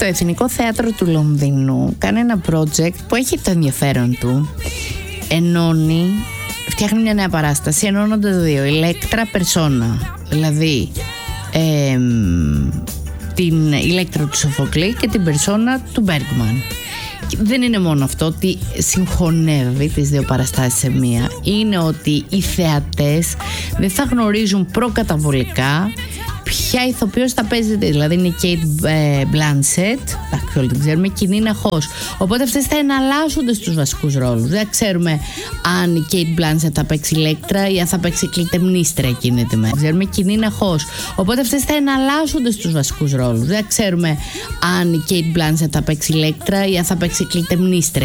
Το Εθνικό Θέατρο του Λονδίνου κάνει ένα project που έχει το ενδιαφέρον του. Φτιάχνει μια νέα παράσταση ενώνοντας δύο, Ηλέκτρα Περσόνα, δηλαδή την Ηλέκτρα του Σοφοκλή και την Περσόνα του Μπέργκμαν. Δεν είναι μόνο αυτό ότι συγχωνεύει τις δύο παραστάσεις σε μία, είναι ότι οι θεατές δεν θα γνωρίζουν προκαταβολικά ποια ηθοποιός θα παίζεται. Δηλαδή είναι η Kate Blanchett, εντάξει, όλοι την ξέρουμε, και η Νίνα Χος. Οπότε αυτές θα εναλλάσσονται στους βασικούς ρόλους. Δεν ξέρουμε αν η Kate Blanchett θα παίξει Ηλέκτρα ή αν θα παίξει Κλειτεμνίστρα εκείνη τη μέρα. Ξέρουμε και η Νίνα Χος. Οπότε αυτές θα εναλλάσσονται στους βασικούς ρόλους. Δεν ξέρουμε αν η Kate Blanchett θα παίξει Ηλέκτρα ή αν θα παίξει Κλειτεμνίστρα.